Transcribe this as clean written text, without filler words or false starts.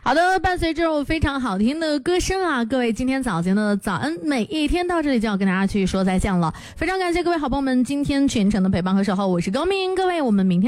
好的，伴随这首非常好听的歌声啊，各位今天早间的早安每一天到这里就要跟大家去说再见了，非常感谢各位好朋友们今天全程的陪伴和守候，我是高明，各位我们明天